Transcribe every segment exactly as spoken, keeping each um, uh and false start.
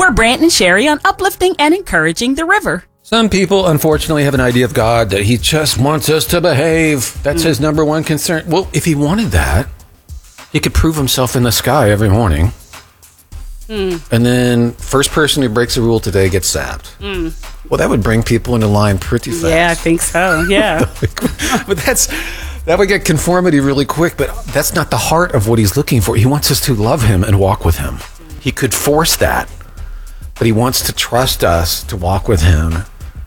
We're Brant and Sherry on uplifting and encouraging the river. Some people, unfortunately, have an idea of God that he just wants us to behave. That's mm. his number one concern. Well, if he wanted that, he could prove himself in the sky every morning. Mm. And then first person who breaks a rule today gets sapped. Mm. Well, that would bring people into line pretty fast. Yeah, I think so. Yeah. But that's that would get conformity really quick, but that's not the heart of what he's looking for. He wants us to love him and walk with him. He could force that, but he wants to trust us to walk with him.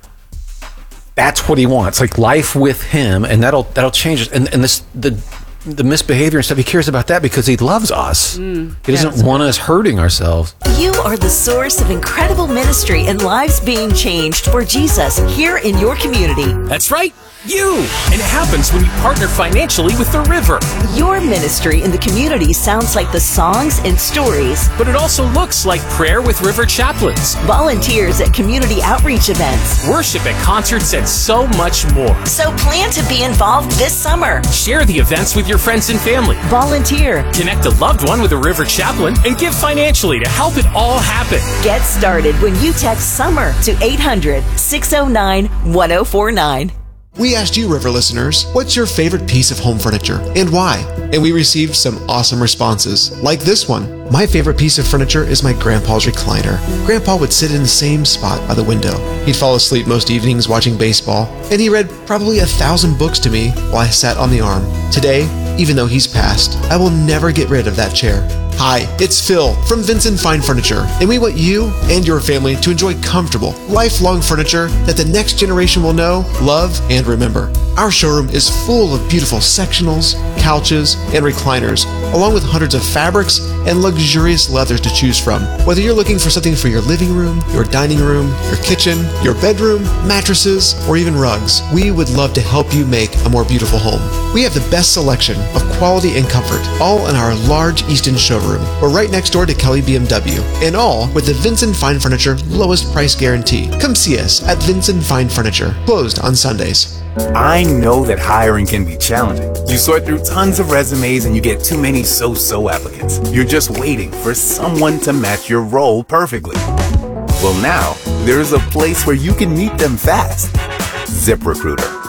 That's what he wants, like life with him, and that'll that'll change it. And and this the the misbehavior and stuff, he cares about that because he loves us. Mm, he doesn't yeah, want us hurting ourselves. You are the source of incredible ministry and lives being changed for Jesus here in your community. That's right, you! And it happens when you partner financially with the river. Your ministry in the community sounds like the songs and stories. But it also looks like prayer with river chaplains, volunteers at community outreach events, worship at concerts, and so much more. So plan to be involved this summer. Share the events with your friends and family. Volunteer. Connect a loved one with a river chaplain and give financially to help it all happen. Get started when you text SUMMER to eight hundred, six oh nine, one oh four nine. We asked you, River listeners, what's your favorite piece of home furniture and why? And we received some awesome responses, like this one. My favorite piece of furniture is my grandpa's recliner. Grandpa would sit in the same spot by the window. He'd fall asleep most evenings watching baseball, and he read probably a thousand books to me while I sat on the arm. Today, even though he's passed, I will never get rid of that chair. Hi, it's Phil from Vincent Fine Furniture, and we want you and your family to enjoy comfortable, lifelong furniture that the next generation will know, love, and remember. Our showroom is full of beautiful sectionals, couches, and recliners, along with hundreds of fabrics and luxurious leathers to choose from. Whether you're looking for something for your living room, your dining room, your kitchen, your bedroom, mattresses, or even rugs, we would love to help you make a more beautiful home. We have the best selection of quality and comfort, all in our large Easton showroom. We're right next door to Kelly B M W, and all with the Vincent Fine Furniture lowest price guarantee. Come see us at Vincent Fine Furniture, closed on Sundays. I know that hiring can be challenging. You sort through tons of resumes and you get too many so-so applicants. You're just waiting for someone to match your role perfectly. Well, now there's a place where you can meet them fast. ZipRecruiter.